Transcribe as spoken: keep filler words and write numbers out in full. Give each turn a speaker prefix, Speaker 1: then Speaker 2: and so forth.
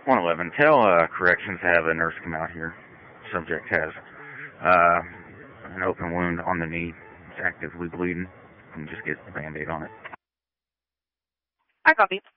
Speaker 1: one eleven. Tell uh, corrections to have a nurse come out here. Subject has uh, an open wound on the knee. It's actively bleeding. And just get a Band-Aid on it.
Speaker 2: I copy.